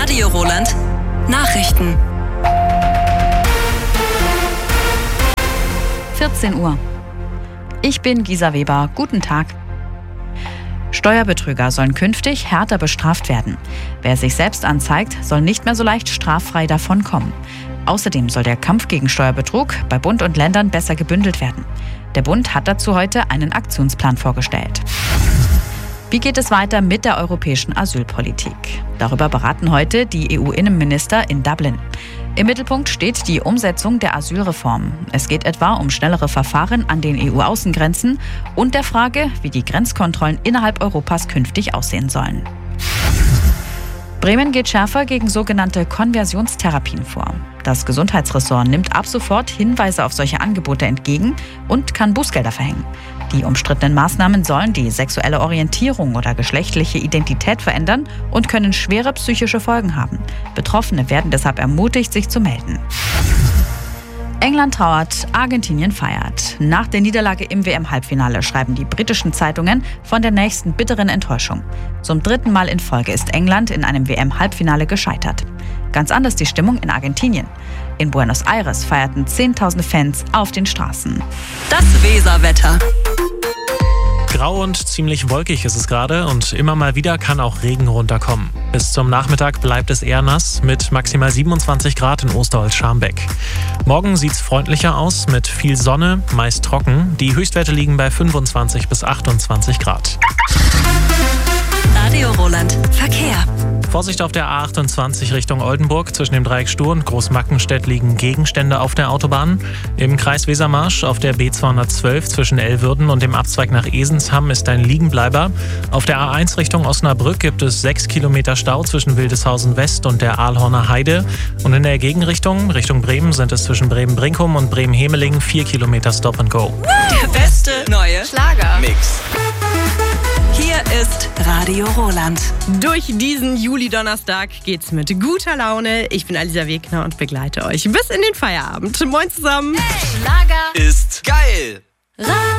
Radio Roland. Nachrichten. 14 Uhr. Ich bin Gisa Weber. Guten Tag. Steuerbetrüger sollen künftig härter bestraft werden. Wer sich selbst anzeigt, soll nicht mehr so leicht straffrei davonkommen. Außerdem soll der Kampf gegen Steuerbetrug bei Bund und Ländern besser gebündelt werden. Der Bund hat dazu heute einen Aktionsplan vorgestellt. Wie geht es weiter mit der europäischen Asylpolitik? Darüber beraten heute die EU-Innenminister in Dublin. Im Mittelpunkt steht die Umsetzung der Asylreform. Es geht etwa um schnellere Verfahren an den EU-Außengrenzen und der Frage, wie die Grenzkontrollen innerhalb Europas künftig aussehen sollen. Bremen geht schärfer gegen sogenannte Konversionstherapien vor. Das Gesundheitsressort nimmt ab sofort Hinweise auf solche Angebote entgegen und kann Bußgelder verhängen. Die umstrittenen Maßnahmen sollen die sexuelle Orientierung oder geschlechtliche Identität verändern und können schwere psychische Folgen haben. Betroffene werden deshalb ermutigt, sich zu melden. England trauert, Argentinien feiert. Nach der Niederlage im WM-Halbfinale schreiben die britischen Zeitungen von der nächsten bitteren Enttäuschung. Zum 3. Mal in Folge ist England in einem WM-Halbfinale gescheitert. Ganz anders die Stimmung in Argentinien. In Buenos Aires feierten Zehntausende Fans auf den Straßen. Das Weserwetter. Grau und ziemlich wolkig ist es gerade und immer mal wieder kann auch Regen runterkommen. Bis zum Nachmittag bleibt es eher nass mit maximal 27 Grad in Osterholz-Scharmbeck. Morgen sieht's freundlicher aus mit viel Sonne, meist trocken. Die Höchstwerte liegen bei 25 bis 28 Grad. Radio Roland. Verkehr. Vorsicht auf der A28 Richtung Oldenburg. Zwischen dem Dreieck Stur und Großmackenstedt liegen Gegenstände auf der Autobahn. Im Kreis Wesermarsch auf der B212 zwischen Elwürden und dem Abzweig nach Esensham ist ein Liegenbleiber. Auf der A1 Richtung Osnabrück gibt es 6 Kilometer Stau zwischen Wildeshausen West und der Aalhorner Heide. Und in der Gegenrichtung, Richtung Bremen, sind es zwischen Bremen-Brinkum und Bremen-Hemeling 4 Kilometer Stop and Go. Der beste neue Schlager-Mix. Hier ist Radio Roland. Durch diesen Juli-Donnerstag geht's mit guter Laune. Ich bin Alisa Wegner und begleite euch bis in den Feierabend. Moin zusammen. Schlager ist geil.